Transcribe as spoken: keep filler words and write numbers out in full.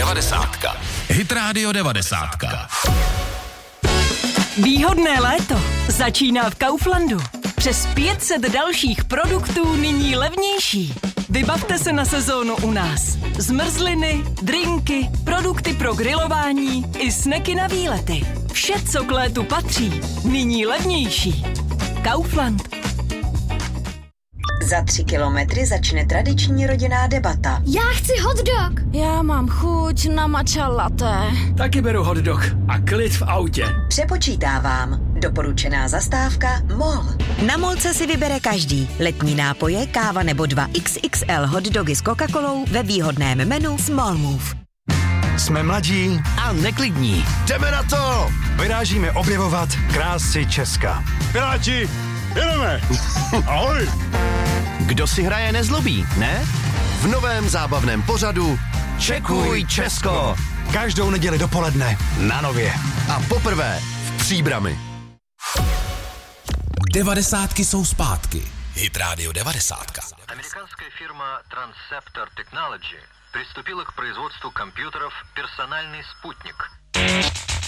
devadesátka. Hit Radio devadesátka. Výhodné léto začíná v Kauflandu. Přes pět set dalších produktů nyní levnější. Vybavte se na sezónu u nás. Zmrzliny, drinky, produkty pro grilování i sneky na výlety. Vše, co k létu patří, nyní levnější. Kaufland. Za tři kilometry začne tradiční rodinná debata. Já chci hot dog. Já mám chuť na matcha latte. Taky beru hot dog a klid v autě. Přepočítávám. Doporučená zastávka MOL. Na MOLce si vybere každý. Letní nápoje, káva nebo dva iks iks el hot dogy s Coca-Colou ve výhodném menu Small Move. Jsme mladí A neklidní. jdeme na to! Vyrážíme objevovat krásy Česka. Piráti, jedeme! Ahoj! Kdo si hraje nezlobí, ne? V novém zábavném pořadu Čekuj Česko. Každou neděli dopoledne na Nově. A poprvé v Příbrami. Devadesátky jsou zpátky. Hit Radio devadesátka. Американская фирма Transceptor Technology приступила к производству компьютеров «Персональный спутник».